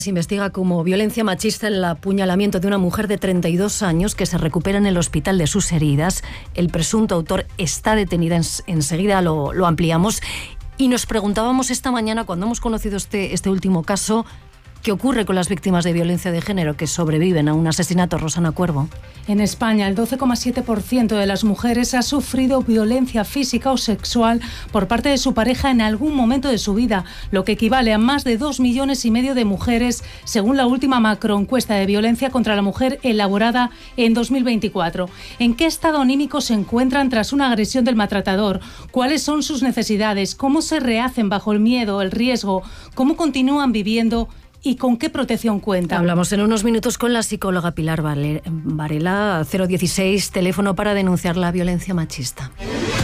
Se investiga como violencia machista el apuñalamiento de una mujer de 32 años que se recupera en el hospital de sus heridas. El presunto autor está detenida, enseguida lo ampliamos. Y nos preguntábamos esta mañana, cuando hemos conocido este último caso, ¿qué ocurre con las víctimas de violencia de género que sobreviven a un asesinato? Rosana Cuervo. En España, el 12,7% de las mujeres ha sufrido violencia física o sexual por parte de su pareja en algún momento de su vida, lo que equivale a más de 2,5 millones de mujeres, según la última macroencuesta de violencia contra la mujer elaborada en 2024. ¿En qué estado anímico se encuentran tras una agresión del maltratador? ¿Cuáles son sus necesidades? ¿Cómo se rehacen bajo el miedo, el riesgo? ¿Cómo continúan viviendo? ¿Y con qué protección cuenta? Hablamos en unos minutos con la psicóloga Pilar Varela, 016, teléfono para denunciar la violencia machista.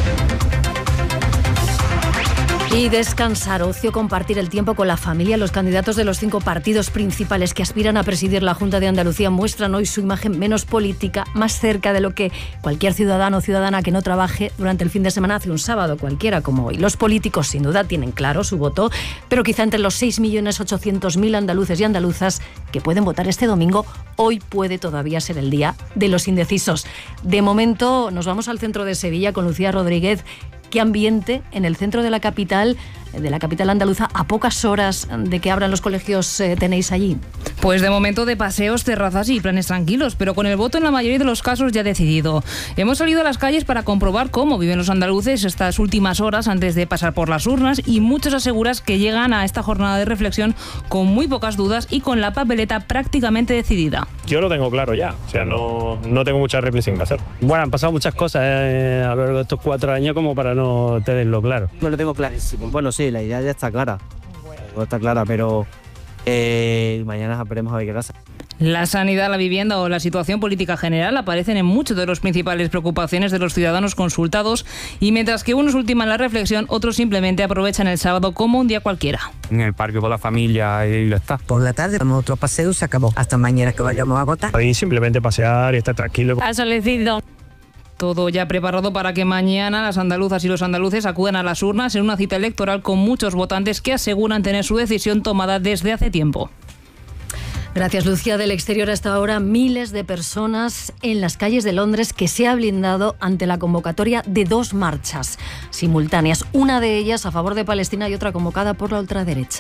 Y descansar, ocio, compartir el tiempo con la familia. Los candidatos de los 5 partidos principales que aspiran a presidir la Junta de Andalucía muestran hoy su imagen menos política, más cerca de lo que cualquier ciudadano o ciudadana que no trabaje durante el fin de semana hace un sábado cualquiera como hoy. Los políticos sin duda tienen claro su voto, pero quizá entre los 6.800.000 andaluces y andaluzas que pueden votar este domingo, hoy puede todavía ser el día de los indecisos. De momento nos vamos al centro de Sevilla con Lucía Rodríguez. ¿Qué ambiente en el centro de la capital andaluza, a pocas horas de que abran los colegios, tenéis allí? Pues de momento de paseos, terrazas y planes tranquilos, pero con el voto en la mayoría de los casos ya decidido. Hemos salido a las calles para comprobar cómo viven los andaluces estas últimas horas antes de pasar por las urnas, y muchos aseguran que llegan a esta jornada de reflexión con muy pocas dudas y con la papeleta prácticamente decidida. Yo lo tengo claro ya, o sea, no tengo mucha reflexión que hacer. Bueno, han pasado muchas cosas a lo largo de estos 4 años como para no tenerlo claro. No lo tengo clarísimo. Bueno, sí, la idea ya está clara. Está clara, pero mañana veremos a ver qué pasa. La sanidad, la vivienda o la situación política general aparecen en muchas de las principales preocupaciones de los ciudadanos consultados, y mientras que unos ultiman la reflexión, otros simplemente aprovechan el sábado como un día cualquiera. En el parque con la familia y ya está. Por la tarde damos otro paseo y se acabó. Hasta mañana que vayamos a votar. Ahí simplemente pasear y estar tranquilo. Ha solicitado. Todo ya preparado para que mañana las andaluzas y los andaluces acudan a las urnas en una cita electoral con muchos votantes que aseguran tener su decisión tomada desde hace tiempo. Gracias, Lucía. Del exterior hasta ahora, miles de personas en las calles de Londres que se ha blindado ante la convocatoria de 2 marchas simultáneas. Una de ellas a favor de Palestina y otra convocada por la ultraderecha.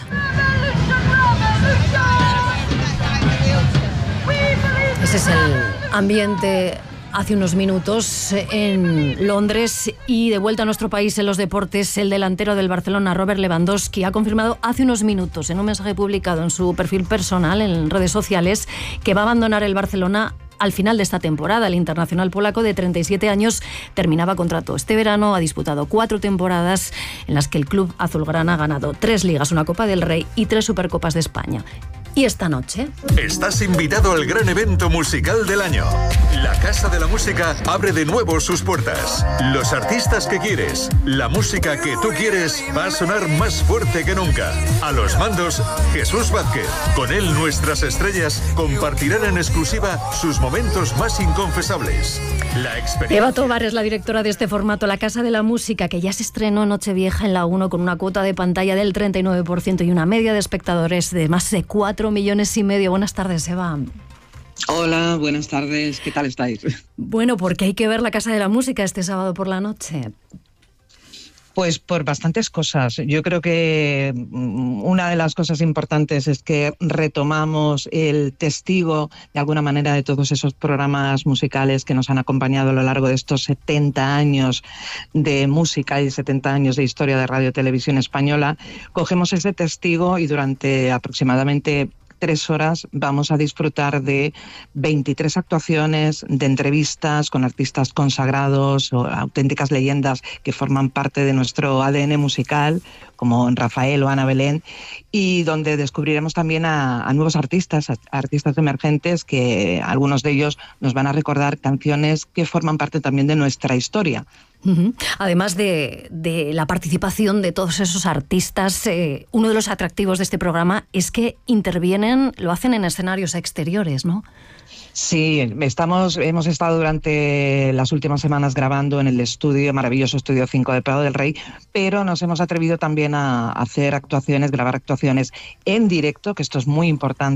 Ese es el ambiente hace unos minutos en Londres. Y de vuelta a nuestro país en los deportes, el delantero del Barcelona, Robert Lewandowski, ha confirmado hace unos minutos en un mensaje publicado en su perfil personal en redes sociales que va a abandonar el Barcelona al final de esta temporada. El internacional polaco de 37 años terminaba contrato este verano, ha disputado 4 temporadas en las que el club azulgrana ha ganado 3 ligas, una Copa del Rey y 3 Supercopas de España. Y esta noche estás invitado al gran evento musical del año. La Casa de la Música abre de nuevo sus puertas. Los artistas que quieres, la música que tú quieres, va a sonar más fuerte que nunca. A los mandos, Jesús Vázquez. Con él nuestras estrellas compartirán en exclusiva sus momentos más inconfesables. La experiencia... Eva Tovar es la directora de este formato, La Casa de la Música, que ya se estrenó Nochevieja en la 1 con una cuota de pantalla del 39% y una media de espectadores de más de 4,5 millones. Buenas tardes, Eva. Hola, buenas tardes. ¿Qué tal estáis? Bueno, porque hay que ver La Casa de la Música este sábado por la noche. Pues por bastantes cosas. Yo creo que una de las cosas importantes es que retomamos el testigo, de alguna manera, de todos esos programas musicales que nos han acompañado a lo largo de estos 70 años de música y 70 años de historia de Radio Televisión Española. Cogemos ese testigo y durante aproximadamente 3 horas vamos a disfrutar de 23 actuaciones, de entrevistas con artistas consagrados o auténticas leyendas que forman parte de nuestro ADN musical, como Rafael o Ana Belén, y donde descubriremos también a nuevos artistas emergentes, que algunos de ellos nos van a recordar canciones que forman parte también de nuestra historia. Además de la participación de todos esos artistas, uno de los atractivos de este programa es que intervienen, lo hacen en escenarios exteriores, ¿no? Sí, hemos estado durante las últimas semanas grabando en el maravilloso estudio 5 de Prado del Rey, pero nos hemos atrevido también a hacer grabar actuaciones en directo, que esto es muy importante.